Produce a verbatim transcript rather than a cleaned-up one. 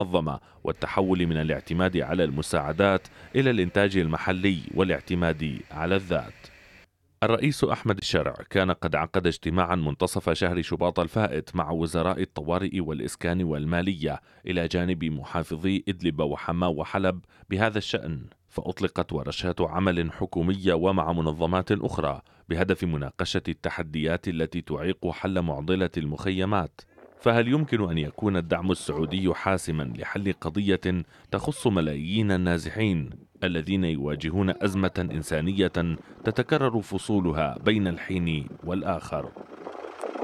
المنظمة والتحول من الاعتماد على المساعدات إلى الإنتاج المحلي والاعتماد على الذات. الرئيس أحمد الشرع كان قد عقد اجتماعا منتصف شهر شباط الفائت مع وزراء الطوارئ والإسكان والمالية إلى جانب محافظي إدلب وحماة وحلب بهذا الشأن، فأطلقت ورشات عمل حكومية ومع منظمات أخرى بهدف مناقشة التحديات التي تعيق حل معضلة المخيمات. فهل يمكن أن يكون الدعم السعودي حاسما لحل قضية تخص ملايين النازحين الذين يواجهون أزمة إنسانية تتكرر فصولها بين الحين والآخر؟